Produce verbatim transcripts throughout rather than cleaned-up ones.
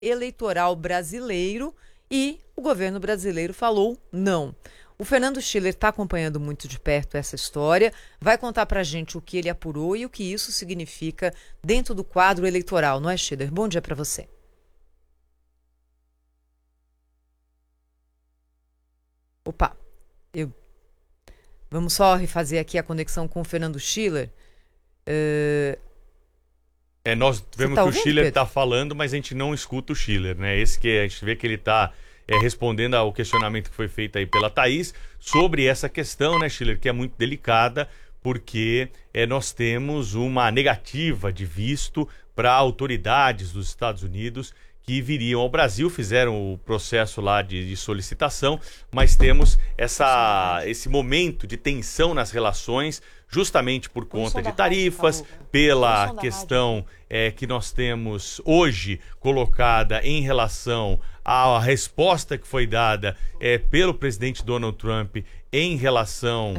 eleitoral brasileiro e o governo brasileiro falou não. O Fernando Schiller está acompanhando muito de perto essa história, vai contar para a gente o que ele apurou e o que isso significa dentro do quadro eleitoral, não é, Schiller? Bom dia para você. Opa, eu... vamos só refazer aqui a conexão com o Fernando Schiller. Uh... É, nós vemos tá que ouvindo, o Schiller está falando, mas a gente não escuta o Schiller, né? Esse que a gente vê que ele está é, respondendo ao questionamento que foi feito aí pela Thaís sobre essa questão, né, Schiller, que é muito delicada, porque é, nós temos uma negativa de visto para autoridades dos Estados Unidos que viriam ao Brasil, fizeram o processo lá de, de solicitação, mas temos essa, esse momento de tensão nas relações, justamente por conta de tarifas, pela questão é, que nós temos hoje colocada em relação à resposta que foi dada é, pelo presidente Donald Trump em relação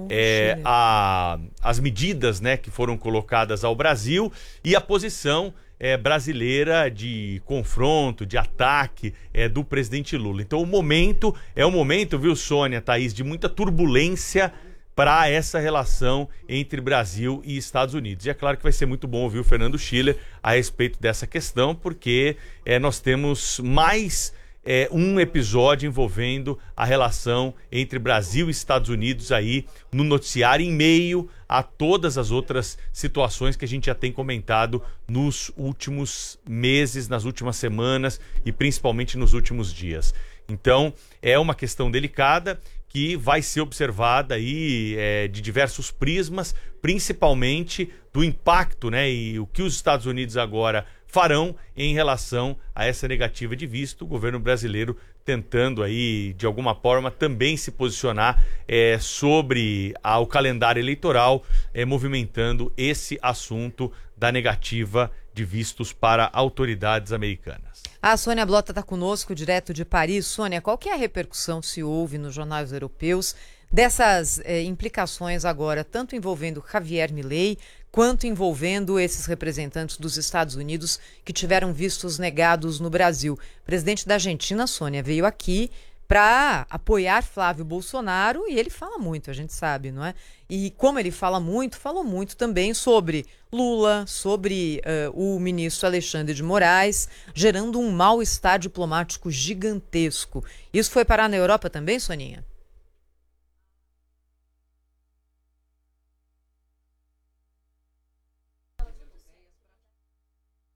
é, a, as medidas, né, que foram colocadas ao Brasil e a posição É, brasileira de confronto, de ataque é, do presidente Lula. Então o momento é um momento, viu, Sônia, Thaís, de muita turbulência para essa relação entre Brasil e Estados Unidos. E é claro que vai ser muito bom ouvir o Fernando Schiller a respeito dessa questão, porque é, nós temos mais é, um episódio envolvendo a relação entre Brasil e Estados Unidos aí no noticiário, em meio a todas as outras situações que a gente já tem comentado nos últimos meses, nas últimas semanas e principalmente nos últimos dias. Então, é uma questão delicada que vai ser observada aí é, de diversos prismas, principalmente do impacto, né, e o que os Estados Unidos agora farão em relação a essa negativa de visto. O governo brasileiro tentando aí, de alguma forma, também se posicionar é, sobre a, o calendário eleitoral, é, movimentando esse assunto da negativa de vistos para autoridades americanas. A Sônia Blota está conosco, direto de Paris. Sônia, qual que é a repercussão, se houve nos jornais europeus, dessas eh, implicações agora, tanto envolvendo Javier Milei, quanto envolvendo esses representantes dos Estados Unidos que tiveram vistos negados no Brasil? O presidente da Argentina, Sônia, veio aqui para apoiar Flávio Bolsonaro e ele fala muito, a gente sabe, não é? E como ele fala muito, falou muito também sobre Lula, sobre uh, o ministro Alexandre de Moraes, gerando um mal-estar diplomático gigantesco. Isso foi parar na Europa também, Soninha?